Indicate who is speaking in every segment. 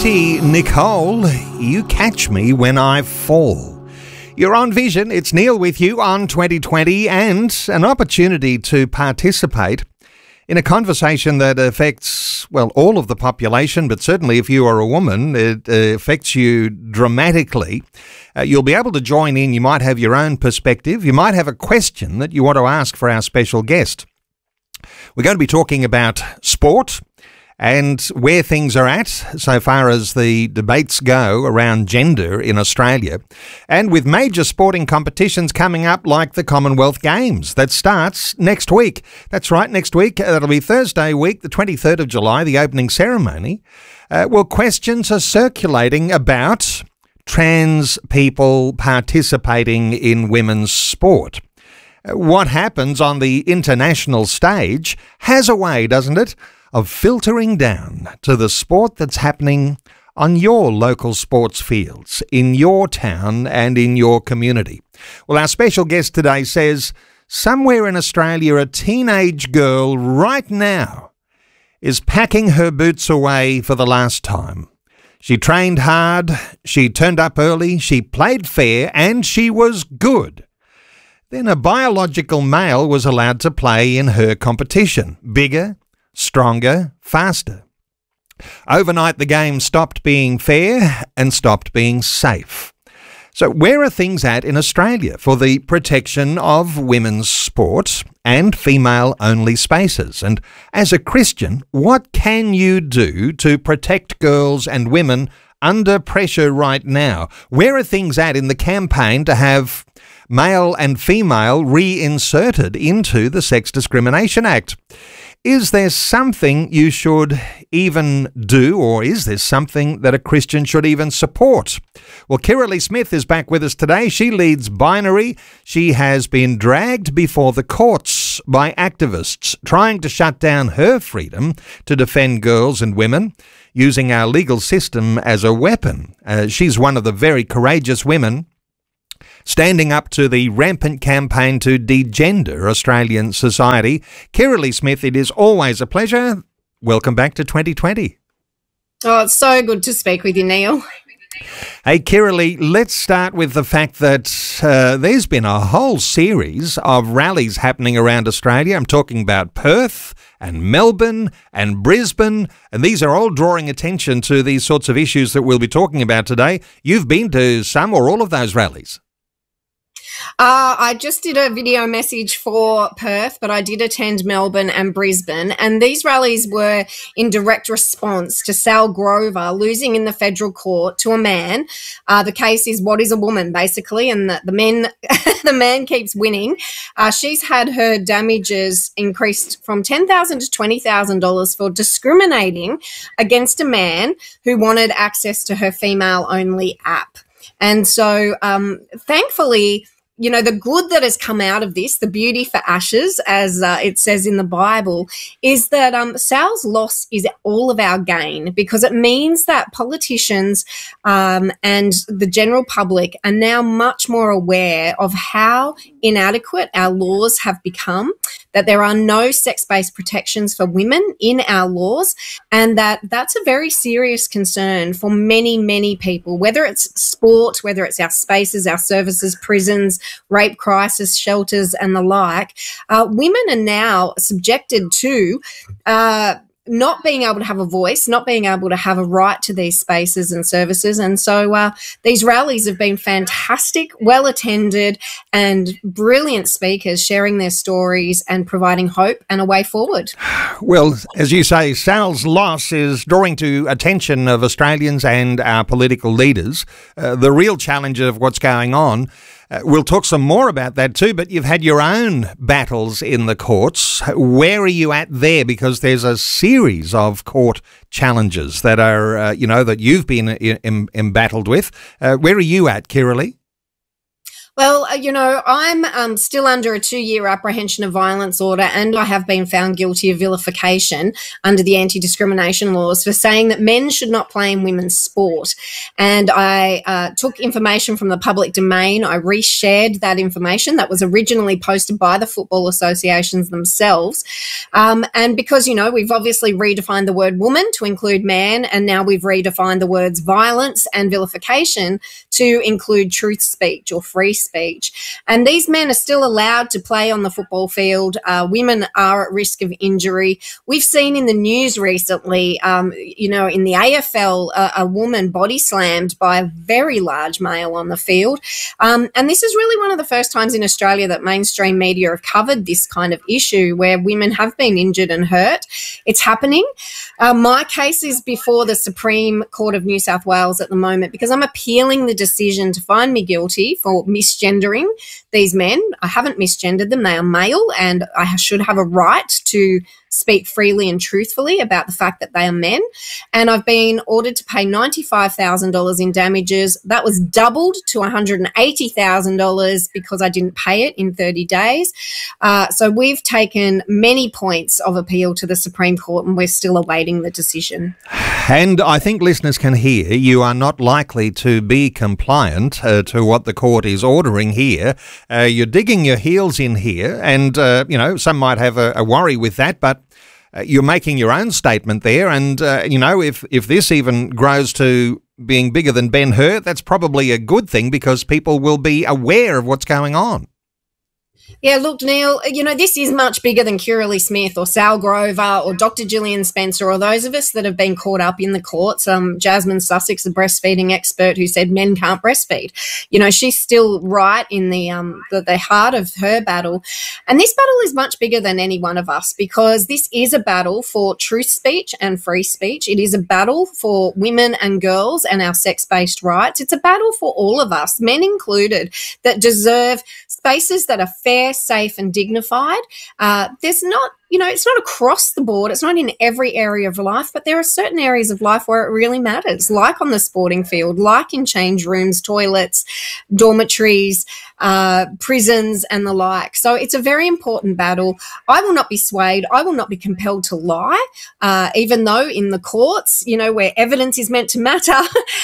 Speaker 1: Katie Nicole, You Catch Me When I Fall. You're on Vision. It's Neil with you on 2020 and an opportunity to participate in a conversation that affects, well, all of the population, but certainly if you are a woman, it affects you dramatically. You'll be able to join in. You might have your own perspective. You might have a question that you want to ask for our special guest. We're going to be talking about sport and where things are at so far as the debates go around gender in Australia, and with major sporting competitions coming up like the Commonwealth Games that starts next week. That's right, next week. That'll be Thursday week, the 23rd of July, the opening ceremony. Well, questions are circulating about trans people participating in women's sport. What happens on the international stage has a way, doesn't it, of filtering down to the sport that's happening on your local sports fields, in your town and in your community. Well, our special guest today says somewhere in Australia a teenage girl right now is packing her boots away for the last time. She trained hard, she turned up early, she played fair, and she was good. Then a biological male was allowed to play in her competition. Bigger, stronger, faster. Overnight, the game stopped being fair and stopped being safe. So where are things at in Australia for the protection of women's sport and female-only spaces? And as a Christian, what can you do to protect girls and women under pressure right now? Where are things at in the campaign to have male and female reinserted into the Sex Discrimination Act? Is there something you should even do, or is there something that a Christian should even support? Well, Kirralie Smith is back with us today. She leads Binary. She has been dragged before the courts by activists trying to shut down her freedom to defend girls and women, using our legal system as a weapon. She's one of the very courageous women standing up to the rampant campaign to degender Australian society. Kirralie Smith, it is always a pleasure. Welcome back to 2020.
Speaker 2: Oh, it's so good to speak with you, Neil.
Speaker 1: Hey, Kirralie, let's start with the fact that there's been a whole series of rallies happening around Australia. I'm talking about Perth and Melbourne and Brisbane, and these are all drawing attention to these sorts of issues that we'll be talking about today. You've been to some or all of those rallies.
Speaker 2: I just did a video message for Perth, but I did attend Melbourne and Brisbane, and these rallies were in direct response to Sal Grover losing in the federal court to a man. The case is what is a woman, basically, and the man keeps winning. She's had her damages increased from $10,000 to $20,000 for discriminating against a man who wanted access to her female-only app. And so, thankfully, you know, the good that has come out of this, the beauty for ashes, as it says in the Bible, is that Sal's loss is all of our gain, because it means that politicians and the general public are now much more aware of how inadequate our laws have become, that there are no sex-based protections for women in our laws, and that's a very serious concern for many, many people, whether it's sport, whether it's our spaces, our services, prisons, rape crisis shelters and the like. Women are now subjected to not being able to have a voice, not being able to have a right to these spaces and services. And so these rallies have been fantastic, well attended, and brilliant speakers sharing their stories and providing hope and a way forward.
Speaker 1: Well, as you say, Sal's loss is drawing to attention of Australians and our political leaders. The real challenge of what's going on, we'll talk some more about that too, but you've had your own battles in the courts. Where are you at there? Because there's a series of court challenges that are, that you've been embattled with. Where are you at, Kirralie?
Speaker 2: Well, I'm still under a 2-year apprehension of violence order, and I have been found guilty of vilification under the anti-discrimination laws for saying that men should not play in women's sport. And I took information from the public domain. I reshared that information that was originally posted by the football associations themselves. And because, we've obviously redefined the word woman to include man, and now we've redefined the words violence and vilification to include truth speech or free speech. And these men are still allowed to play on the football field. Women are at risk of injury. We've seen in the news recently, in the AFL, a woman body slammed by a very large male on the field. And this is really one of the first times in Australia that mainstream media have covered this kind of issue where women have been injured and hurt. It's happening. My case is before the Supreme Court of New South Wales at the moment because I'm appealing the decision to find me guilty for misgendering these men. I haven't misgendered them. They are male, and I should have a right to speak freely and truthfully about the fact that they are men. And I've been ordered to pay $95,000 in damages. That was doubled to $180,000 because I didn't pay it in 30 days. So we've taken many points of appeal to the Supreme Court, and we're still awaiting the decision.
Speaker 1: And I think listeners can hear you are not likely to be compliant to what the court is ordering here. You're digging your heels in here, and, some might have a worry with that, but you're making your own statement there. And, if this even grows to being bigger than Ben Hur, that's probably a good thing because people will be aware of what's going on.
Speaker 2: Yeah, look, Neil, this is much bigger than Kiralee Smith or Sal Grover or Dr. Gillian Spencer or those of us that have been caught up in the courts. Jasmine Sussex, the breastfeeding expert who said men can't breastfeed. She's still right in the heart of her battle. And this battle is much bigger than any one of us because this is a battle for truth speech and free speech. It is a battle for women and girls and our sex-based rights. It's a battle for all of us, men included, that deserve spaces that are fair, safe and dignified. There's not, it's not across the board. It's not in every area of life, but there are certain areas of life where it really matters, like on the sporting field, like in change rooms, toilets, dormitories, prisons and the like. So it's a very important battle. I will not be swayed. I will not be compelled to lie, even though in the courts, where evidence is meant to matter,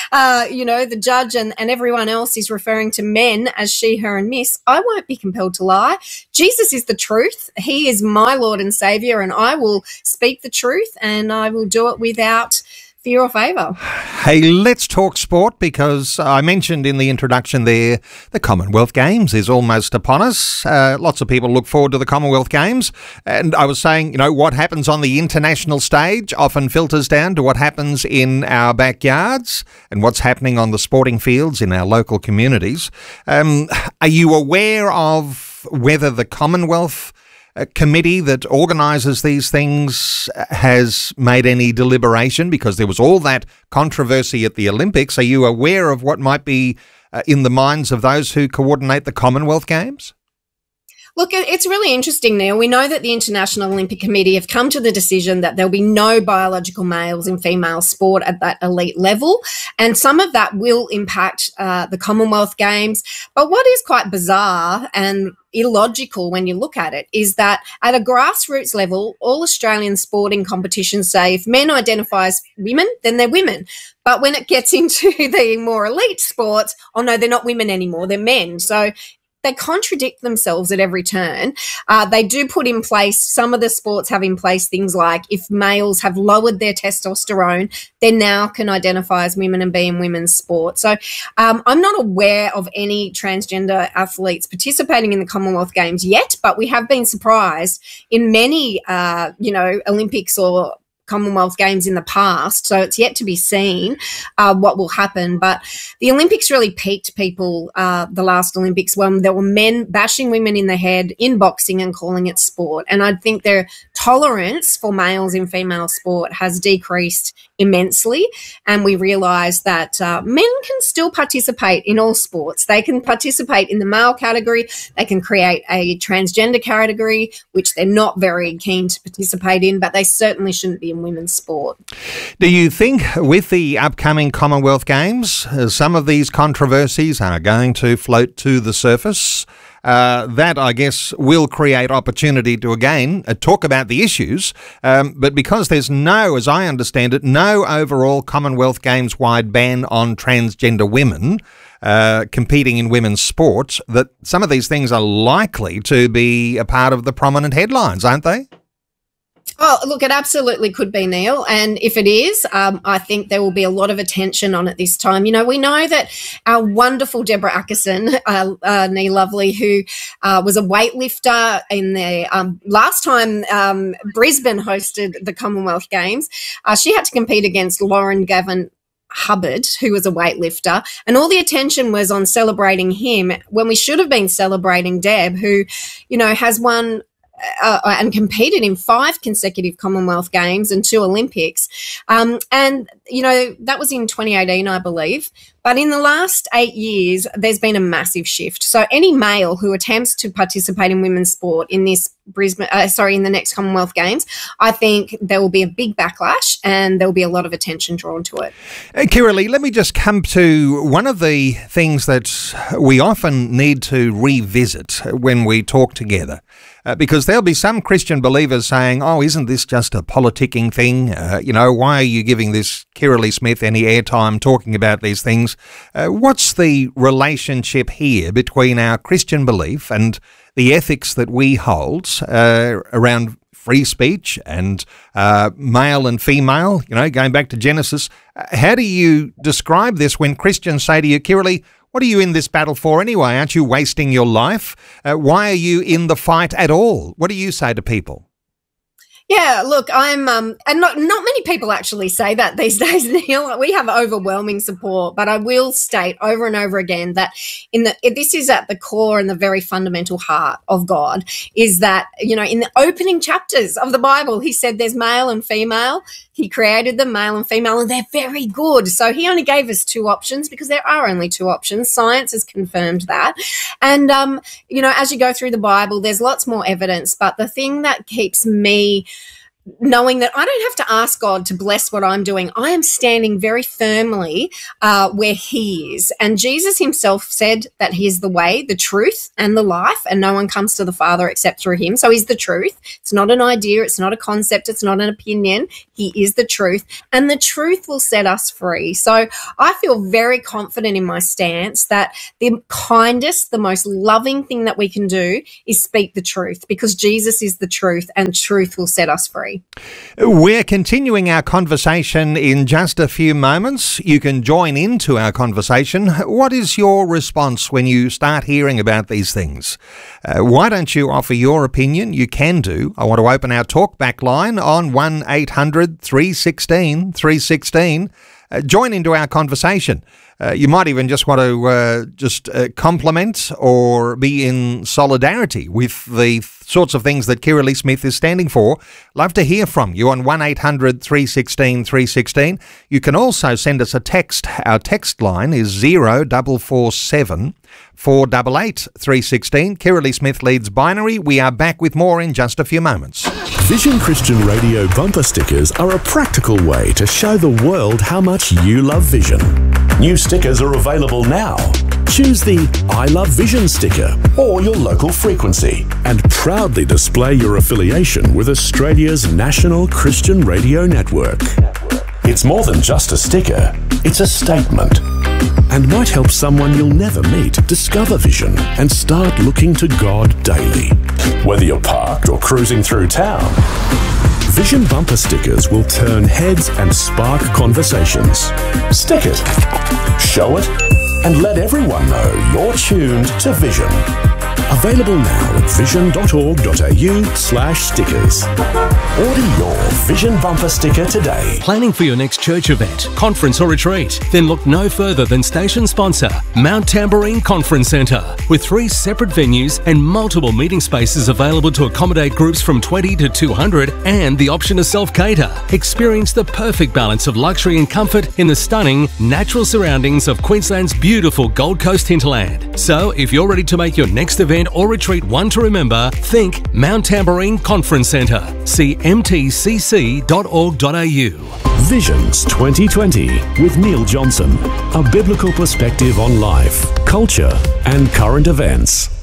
Speaker 2: the judge and everyone else is referring to men as she, her and miss. I won't be compelled to lie. Jesus is the truth. He is my Lord and Saviour, and I will speak the truth and I will do it without fear or favour.
Speaker 1: Hey, let's talk sport because I mentioned in the introduction there the Commonwealth Games is almost upon us. Lots of people look forward to the Commonwealth Games, and I was saying, what happens on the international stage often filters down to what happens in our backyards and what's happening on the sporting fields in our local communities. Are you aware of whether the Commonwealth committee that organises these things has made any deliberation? Because there was all that controversy at the Olympics. Are you aware of what might be in the minds of those who coordinate the Commonwealth Games?
Speaker 2: Look, it's really interesting, Neil. We know that the International Olympic Committee have come to the decision that there'll be no biological males in female sport at that elite level, and some of that will impact the Commonwealth Games. But what is quite bizarre and illogical when you look at it is that at a grassroots level, all Australian sporting competitions say if men identify as women, then they're women. But when it gets into the more elite sports, oh no, they're not women anymore, they're men. So they contradict themselves at every turn. They do put in place, some of the sports have in place things like if males have lowered their testosterone, they now can identify as women and be in women's sport. So I'm not aware of any transgender athletes participating in the Commonwealth Games yet, but we have been surprised in many, Olympics or Commonwealth Games in the past, so it's yet to be seen what will happen. But the Olympics really piqued people, the last Olympics, when there were men bashing women in the head in boxing and calling it sport. And I think they're tolerance for males in female sport has decreased immensely, and we realise that men can still participate in all sports. They can participate in the male category, they can create a transgender category, which they're not very keen to participate in, but they certainly shouldn't be in women's sport.
Speaker 1: Do you think with the upcoming Commonwealth Games, some of these controversies are going to float to the surface? That, I guess, will create opportunity to, again, talk about the issues. But because there's no, as I understand it, no overall Commonwealth Games-wide ban on transgender women competing in women's sports, that some of these things are likely to be a part of the prominent headlines, aren't they?
Speaker 2: Oh, look, it absolutely could be, Neil. And if it is, I think there will be a lot of attention on it this time. You know, we know that our wonderful Deborah Ackerson, Neil Lovely, who was a weightlifter in the last time Brisbane hosted the Commonwealth Games, she had to compete against Lauren Gavin Hubbard, who was a weightlifter, and all the attention was on celebrating him when we should have been celebrating Deb, who, you know, has won and competed in 5 consecutive Commonwealth Games and 2 Olympics. And, you know, that was in 2018, I believe. But in the last 8 years, there's been a massive shift. So any male who attempts to participate in women's sport in this in the next Commonwealth Games, I think there will be a big backlash and there will be a lot of attention drawn to it.
Speaker 1: Kiralee, let me just come to one of the things that we often need to revisit when we talk together. Because there'll be some Christian believers saying, oh, isn't this just a politicking thing? You know, why are you giving this Kiralee Smith any airtime talking about these things? What's the relationship here between our Christian belief and the ethics that we hold around free speech and male and female, you know, going back to Genesis? How do you describe this when Christians say to you, Kiralee, what are you in this battle for anyway? Aren't you wasting your life? Why are you in the fight at all? What do you say to people?
Speaker 2: Yeah, look, I'm, and not many people actually say that these days, Neil. We have overwhelming support, but I will state over and over again that this is at the core and the very fundamental heart of God, is that, you know, in the opening chapters of the Bible, he said there's male and female. He created them, male and female, and they're very good. So he only gave us 2 options because there are only 2 options. Science has confirmed that. And, you know, as you go through the Bible, there's lots more evidence, but the thing that keeps me knowing that I don't have to ask God to bless what I'm doing. I am standing very firmly where he is. And Jesus himself said that he is the way, the truth, and the life, and no one comes to the Father except through him. So he's the truth. It's not an idea. It's not a concept. It's not an opinion. He is the truth, and the truth will set us free. So I feel very confident in my stance that the kindest, the most loving thing that we can do is speak the truth, because Jesus is the truth, and truth will set us free.
Speaker 1: We're continuing our conversation in just a few moments. You can join into our conversation. What is your response when you start hearing about these things? Why don't you offer your opinion? You can do. I want to open our talkback line on 1800 316 316. Join into our conversation. You might even just want to compliment or be in solidarity with the sorts of things that Kiralee Smith is standing for. Love to hear from you on 1800 316 316. You can also send us a text. Our text line is 0447 488 316. Kiralee Smith leads binary. We are back with more in just a few moments.
Speaker 3: Vision Christian Radio bumper stickers are a practical way to show the world how much you love Vision. New stickers are available now. Choose the I Love Vision sticker or your local frequency and proudly display your affiliation with Australia's national Christian radio network. It's more than just a sticker, it's a statement, and might help someone you'll never meet discover Vision and start looking to God daily. Whether you're parked or cruising through town, Vision bumper stickers will turn heads and spark conversations. Stick it, show it, and let everyone know you're tuned to Vision. Available now at vision.org.au/stickers. Order your Vision bumper sticker today.
Speaker 4: Planning for your next church event, conference or retreat? Then look no further than station sponsor, Mount Tamborine Conference Centre. With 3 separate venues and multiple meeting spaces available to accommodate groups from 20 to 200 and the option to self-cater. Experience the perfect balance of luxury and comfort in the stunning, natural surroundings of Queensland's beautiful Gold Coast hinterland. So, if you're ready to make your next event or retreat one to remember, think Mount Tamborine Conference Centre. See mtcc.org.au.
Speaker 3: Visions 2020 with Neil Johnson. A biblical perspective on life, culture, and current events.